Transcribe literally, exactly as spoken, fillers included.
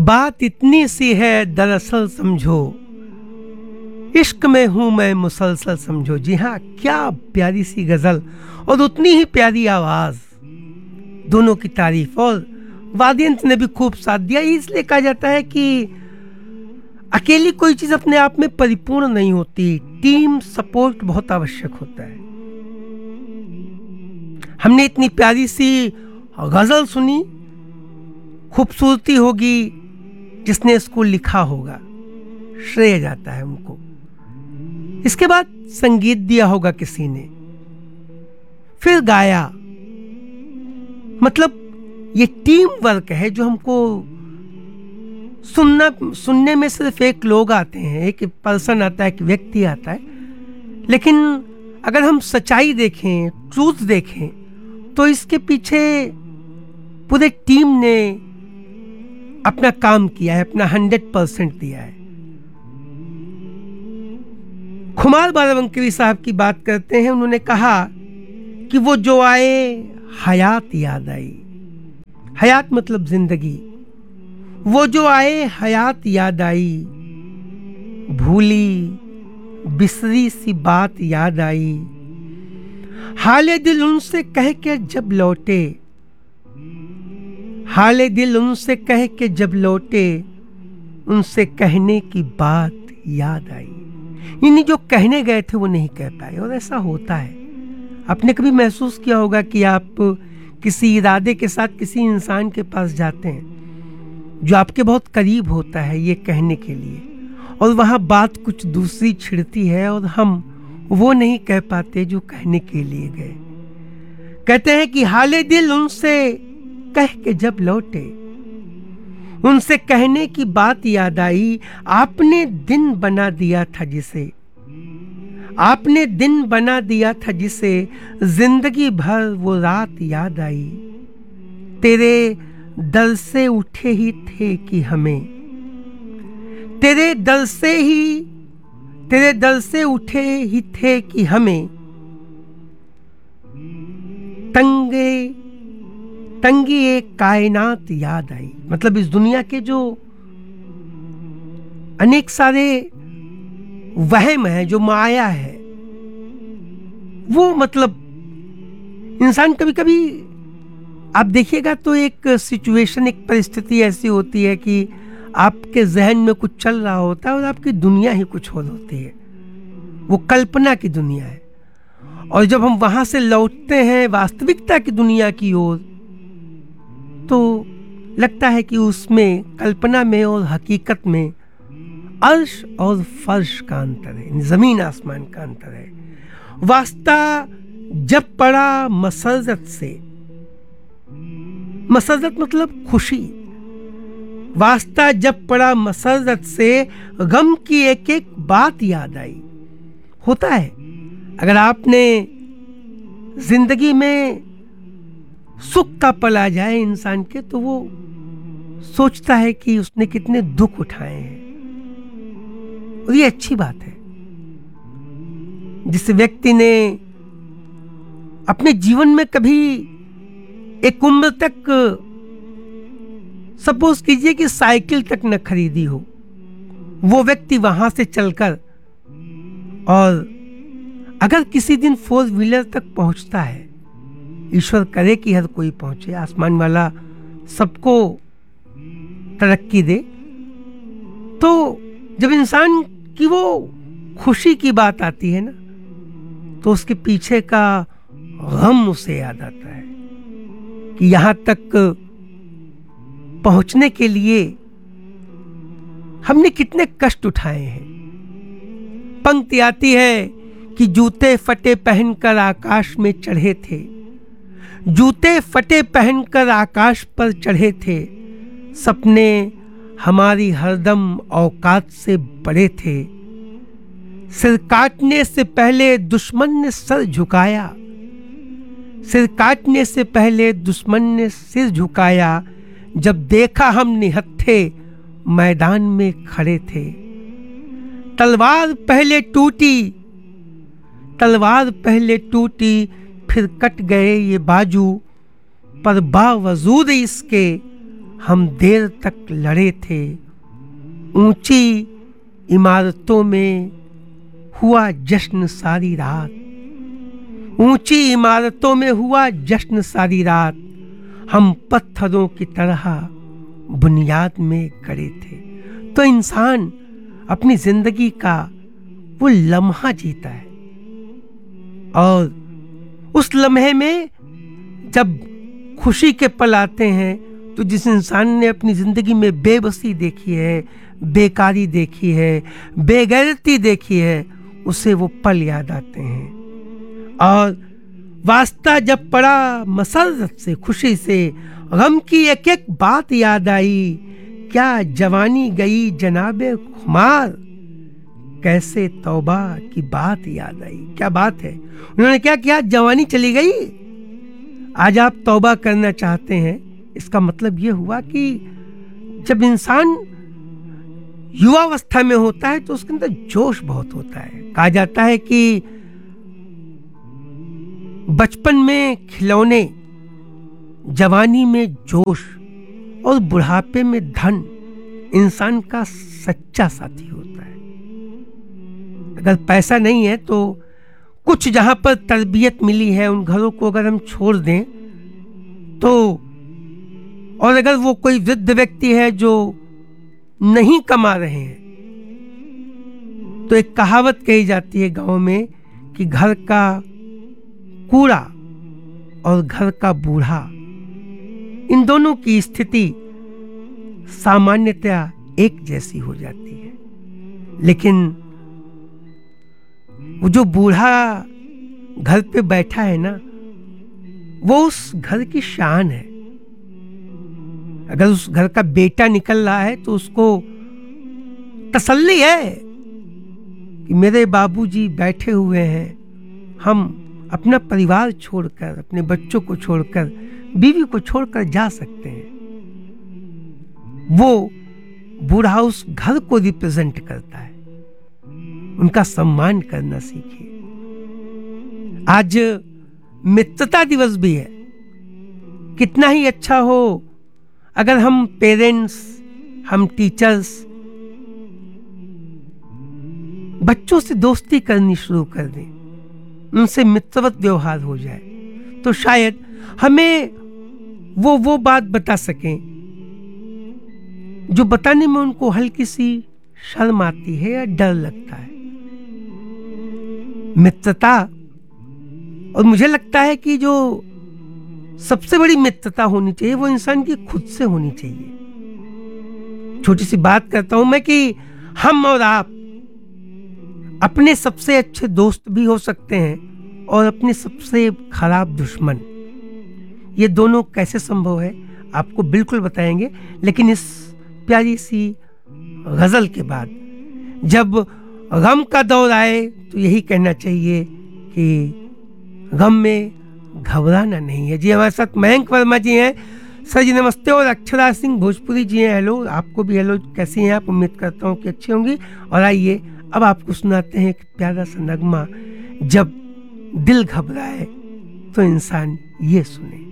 बात इतनी सी है दरअसल समझो, इश्क में हूं मैं मुसलसल समझो। जी हाँ, क्या प्यारी सी गजल और उतनी ही प्यारी आवाज, दोनों की तारीफ। और वादियंत ने भी खूब साथ दिया। इसलिए कहा जाता है कि अकेली कोई चीज अपने आप में परिपूर्ण नहीं होती, टीम सपोर्ट बहुत आवश्यक होता है। हमने इतनी प्यारी सी गजल सुनी, खूबसूरती होगी जिसने इसको लिखा होगा, श्रेय जाता है उनको। इसके बाद संगीत दिया होगा किसी ने, फिर गाया। मतलब ये टीम वर्क है जो हमको सुनना सुनने में सिर्फ एक लोग आते हैं, एक पर्सन आता है, एक व्यक्ति आता है, लेकिन अगर हम सच्चाई देखें, ट्रूथ देखें, तो इसके पीछे पूरे टीम ने अपना काम किया है, अपना हंड्रेड परसेंट दिया है। खुमार बाराबंकी साहब की बात करते हैं। उन्होंने कहा कि वो जो आए हयात याद आई। हयात मतलब जिंदगी। वो जो आए हयात याद आई, भूली बिसरी सी बात याद आई। हाले दिल उनसे कह के जब लौटे, हाले दिल उनसे कह के जब लौटे, उनसे कहने की बात याद आई। यानी जो कहने गए थे वो नहीं कह पाए। और ऐसा होता है, आपने कभी महसूस किया होगा कि आप किसी इरादे के साथ किसी इंसान के पास जाते हैं जो आपके बहुत करीब होता है ये कहने के लिए, और वहाँ बात कुछ दूसरी छिड़ती है और हम वो नहीं कह पाते जो कहने के लिए गए। कहते हैं कि हाले दिल उनसे कह के जब लौटे, उनसे कहने की बात याद आई। आपने दिन बना दिया था जिसे, आपने दिन बना दिया था जिसे, जिंदगी भर वो रात याद आई। तेरे दर से उठे ही थे कि हमें, तेरे दर से ही तेरे दर से उठे ही थे कि हमें तंगे तंगी एक कायनात याद आई। मतलब इस दुनिया के जो अनेक सारे वहम है, जो माया है, वो मतलब इंसान कभी कभी आप देखिएगा तो एक सिचुएशन, एक परिस्थिति ऐसी होती है कि आपके जहन में कुछ चल रहा होता है और आपकी दुनिया ही कुछ और होती है, वो कल्पना की दुनिया है। और जब हम वहां से लौटते हैं वास्तविकता की दुनिया की ओर, तो लगता है कि उसमें, कल्पना में और हकीकत में अर्श और फर्श का अंतर है, जमीन आसमान का अंतर है। वास्ता जब पड़ा मसरत से, मसरत मतलब खुशी, वास्ता जब पड़ा मसरत से, गम की एक एक बात याद आई। होता है, अगर आपने जिंदगी में सुख का पल आ जाए इंसान के, तो वो सोचता है कि उसने कितने दुख उठाए हैं, और ये अच्छी बात है। जिस व्यक्ति ने अपने जीवन में कभी एक उम्र तक, सपोज कीजिए कि साइकिल तक न खरीदी हो, वो व्यक्ति वहां से चलकर और अगर किसी दिन फोर व्हीलर तक पहुंचता है, ईश्वर करे कि हर कोई पहुंचे, आसमान वाला सबको तरक्की दे, तो जब इंसान की वो खुशी की बात आती है ना, तो उसके पीछे का गम उसे याद आता है कि यहां तक पहुंचने के लिए हमने कितने कष्ट उठाए हैं। पंक्ति आती है कि जूते फटे पहनकर आकाश में चढ़े थे, जूते फटे पहनकर आकाश पर चढ़े थे, सपने हमारी हरदम औकात से बड़े थे। सिर काटने से पहले दुश्मन ने सर झुकाया, सिर काटने से पहले दुश्मन ने सिर झुकाया, जब देखा हम निहत्थे मैदान में खड़े थे। तलवार पहले टूटी, तलवार पहले टूटी, फिर कट गए ये बाजू, पर बावजूद इसके हम देर तक लड़े थे, ऊंची इमारतों में हुआ जश्न सारी रात, ऊंची इमारतों में हुआ जश्न सारी रात, हम पत्थरों की तरह बुनियाद में गड़े थे। तो इंसान अपनी जिंदगी का वो लम्हा जीता है और उस लम्हे में जब खुशी के पल आते हैं तो जिस इंसान ने अपनी जिंदगी में बेबसी देखी है, बेकारी देखी है, बेगैरती देखी है, उसे वो पल याद आते हैं। और वास्ता जब पड़ा मसरत से, खुशी से, गम की एक एक बात याद आई, क्या जवानी गई जनाबे खुमार, कैसे तौबा की बात याद आई। क्या बात है, उन्होंने क्या किया, जवानी चली गई, आज आप तौबा करना चाहते हैं। इसका मतलब यह हुआ कि जब इंसान युवावस्था में होता है तो उसके अंदर जोश बहुत होता है। कहा जाता है कि बचपन में खिलौने, जवानी में जोश और बुढ़ापे में धन इंसान का सच्चा साथी होता है। अगर पैसा नहीं है तो कुछ जहां पर तरबियत मिली है उन घरों को अगर हम छोड़ दें तो, और अगर वो कोई वृद्ध व्यक्ति है जो नहीं कमा रहे हैं तो एक कहावत कही जाती है गांव में कि घर का कूड़ा और घर का बूढ़ा, इन दोनों की स्थिति सामान्यतया एक जैसी हो जाती है। लेकिन वो जो बूढ़ा घर पे बैठा है ना, वो उस घर की शान है। अगर उस घर का बेटा निकल रहा है तो उसको तसल्ली है कि मेरे बाबूजी बैठे हुए हैं, हम अपना परिवार छोड़कर, अपने बच्चों को छोड़कर, बीवी को छोड़कर जा सकते हैं। वो बूढ़ा उस घर को रिप्रेजेंट करता है। उनका सम्मान करना सीखिए। आज मित्रता दिवस भी है। कितना ही अच्छा हो अगर हम पेरेंट्स, हम टीचर्स बच्चों से दोस्ती करनी शुरू कर दें, उनसे मित्रवत व्यवहार हो जाए, तो शायद हमें वो वो बात बता सकें जो बताने में उनको हल्की सी शर्म आती है या डर लगता है। मित्रता, और मुझे लगता है कि जो सबसे बड़ी मित्रता होनी चाहिए वो इंसान की खुद से होनी चाहिए। छोटी सी बात करता हूं मैं कि हम और आप अपने सबसे अच्छे दोस्त भी हो सकते हैं और अपने सबसे खराब दुश्मन। ये दोनों कैसे संभव है आपको बिल्कुल बताएंगे, लेकिन इस प्यारी सी गजल के बाद जब गम का दौर आए तो यही कहना चाहिए कि गम में घबराना नहीं है। जी हमारे साथ मयंक वर्मा जी हैं। सर जी नमस्ते। और अक्षरा सिंह भोजपुरी जी हैं, हेलो। आपको भी हेलो, कैसी हैं आप? उम्मीद करता हूँ कि अच्छी होंगी। और आइए अब आपको सुनाते हैं एक प्यारा सा नगमा, जब दिल घबराए तो इंसान ये सुने।